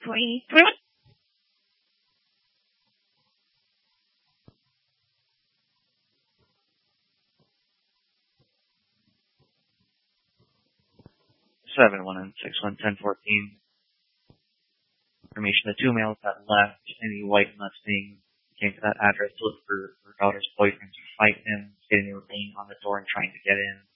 7-1-6-1-10-14. Information: the two males that left in the white Mustang came to that address to look for her daughter's boyfriend to fight him, stating they were banging on the door and trying to get in.